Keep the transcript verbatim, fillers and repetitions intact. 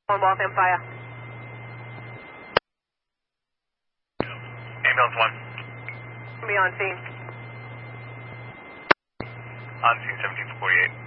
One Waltham Fire. Ambulance one. Be on scene. On scene seventeen forty-eight.